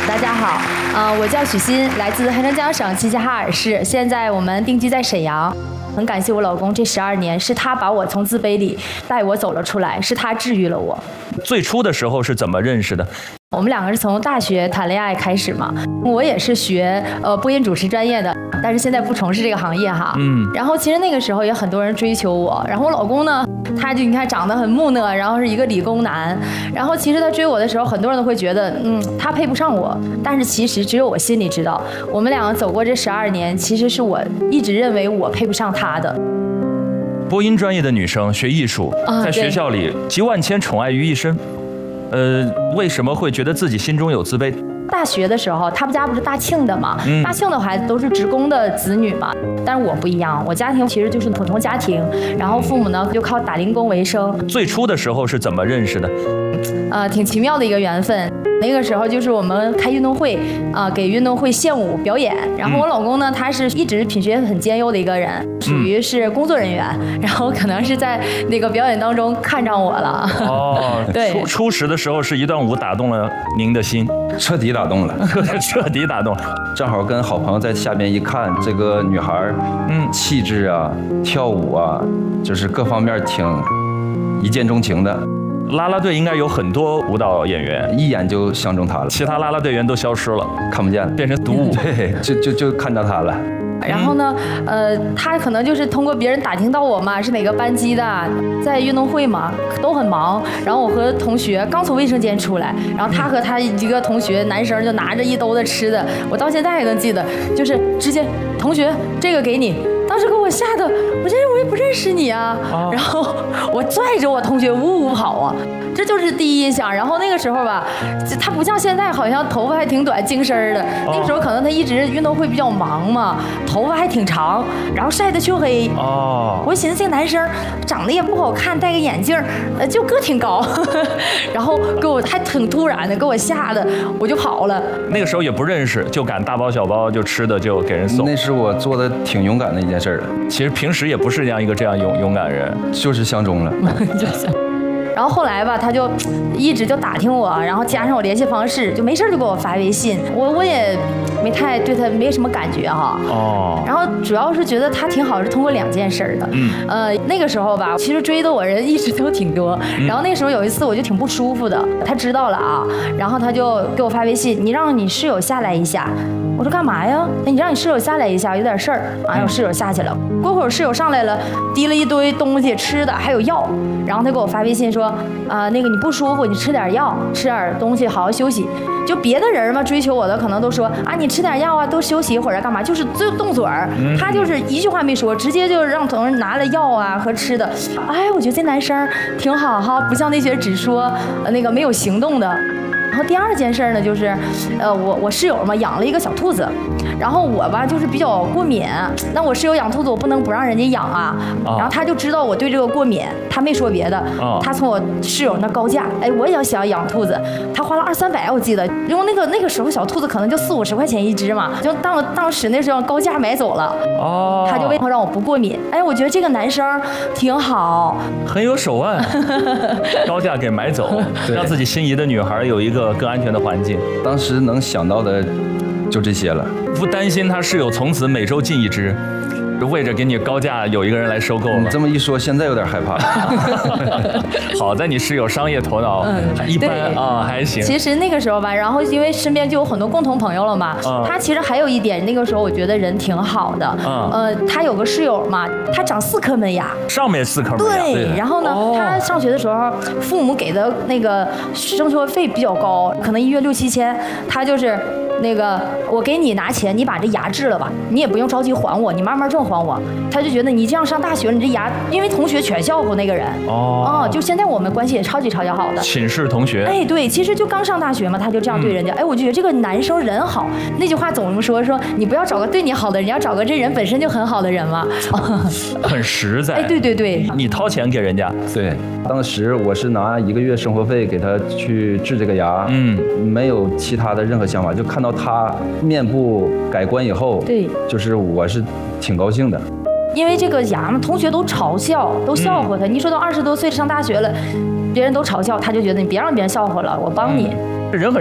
大家好，我叫许昕，来自黑龙江省齐齐哈尔市，现在我们定居在沈阳。很感谢我老公，这12年是他把我从自卑里带我走了出来，是他治愈了我。 最初的时候是怎么认识的？ 我们两个是从大学谈恋爱开始嘛，我也是学播音主持专业的，但是现在不从事这个行业哈。然后其实那个时候也很多人追求我，然后我老公呢，他就你看长得很木讷，然后是一个理工男，然后其实他追我的时候，很多人都会觉得他配不上我，但是其实只有我心里知道，我们两个走过这12年，其实是我一直认为我配不上他的。 播音专业的女生学艺术，在学校里集万千宠爱于一身。为什么会觉得自己心中有自卑？ 大学的时候，他们家不是大庆的嘛，大庆的孩子都是职工的子女嘛，但是我不一样，我家庭其实就是普通家庭，然后父母呢就靠打零工为生。 最初的时候是怎么认识的？ 挺奇妙的一个缘分。那个时候就是我们开运动会给运动会献舞表演，然后我老公呢，他是一直品学很兼优的一个人，属于是工作人员，然后可能是在那个表演当中看上我了。对， 初始的时候是一段舞打动了您的心， 彻底打动了， 彻底打动了。 正好跟好朋友在下边一看，这个女孩，气质啊，跳舞啊，就是各方面挺一见钟情的。 啦啦队应该有很多舞蹈演员， 一眼就相中她了， 其他啦啦队员都消失了， 看不见了， 变成独舞。 对，就看到她了。 然后呢，他可能就是通过别人打听到我嘛，是哪个班级的，在运动会嘛，都很忙。然后我和同学刚从卫生间出来，然后他和他一个同学男生就拿着一兜子吃的，我到现在还能记得，就是直接同学这个给你。当时给我吓得，我也不认识你啊，然后我拽着我同学呜呜跑啊，这就是第一印象。然后那个时候吧，他不像现在，好像头发还挺短，精神的。那个时候可能他一直运动会比较忙嘛，头发还挺长，然后晒得黢黑。我寻思这个男生长得也不好看，戴个眼镜，就个挺高，然后给我还挺突然的，给我吓得我就跑了。 那个时候也不认识，就敢大包小包就吃的就给人送。 那是我做的挺勇敢的一件事了。 其实平时也不是这样勇敢人， 就是相中了。 然后后来吧，他就一直就打听我，然后加上我联系方式，就没事就给我发微信。我也没太对他没什么感觉哈。然后主要是觉得他挺好，是通过2件事的。那个时候吧，其实追的我人一直都挺多。然后那时候有一次我就挺不舒服的，他知道了啊，然后他就给我发微信，你让你室友下来一下。我说干嘛呀？你让你室友下来一下，有点事儿。我室友下去了，过会儿室友上来了，提了一堆东西吃的，还有药。然后他给我发微信说，那个你不舒服，你吃点药，吃点东西，好好休息。就别的人嘛，追求我的可能都说你吃点药啊，多休息一会儿干嘛？就是就动嘴儿，他就是一句话没说，直接就让同事拿了药啊和吃的。我觉得这男生挺好哈，不像那些只说那个没有行动的。然后第2件事呢，就是我室友嘛养了一个小兔子，然后我吧就是比较过敏，那我室友养兔子，我不能不让人家养啊。然后他就知道我对这个过敏，他没说别的，他从我室友那高价，我也想养兔子，他花了200-300，我记得，因为那个时候小兔子可能就40-50块钱一只嘛，就当时那时候高价买走了。他就为了让我不过敏，我觉得这个男生挺好， 很有手腕，高价给买走，让自己心仪的女孩有一个更安全的环境。 当时能想到的就这些了， 不担心他室友从此每周进一只，为着给你高价有一个人来收购了。 你这么一说，现在有点害怕。 好在你室友商业头脑一般还行。 其实那个时候吧，然后因为身边就有很多共同朋友了嘛，他其实还有一点，那个时候我觉得人挺好的。他有个室友嘛，他长4颗门牙， 上面4颗门牙。 对，然后呢，他上学的时候，父母给的那个生活费比较高，可能1月6-7千，他就是那个我给你拿钱，你把这牙治了吧，你也不用着急还我，你慢慢挣还我。他就觉得你这样上大学，你这牙，因为同学全笑话那个人。就现在我们关系也超级好的， 寝室同学。 对，其实就刚上大学嘛，他就这样对人家。我就觉得这个男生人好，那句话总说你不要找个对你好的人，你要找个这人本身就很好的人嘛。 很实在。 对， 你掏钱给人家。 对，当时我是拿1个月生活费给他去治这个牙，没有其他的任何想法，就看到他面部改观以后， 对， 就是我是挺高兴的。 因为这个牙嘛，同学都嘲笑，都笑话他。你说都20多岁上大学了，别人都嘲笑，他就觉得你别让别人笑话了，我帮你。 人很